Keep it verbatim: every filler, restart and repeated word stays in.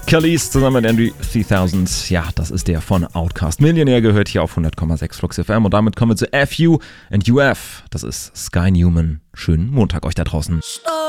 Khalees zusammen mit Andrew dreitausend. Ja, das ist der von Outkast. Millionär gehört hier auf hundert Komma sechs Flux F M. Und damit kommen wir zu F U and U F. Das ist Sky Newman. Schönen Montag euch da draußen. Stop.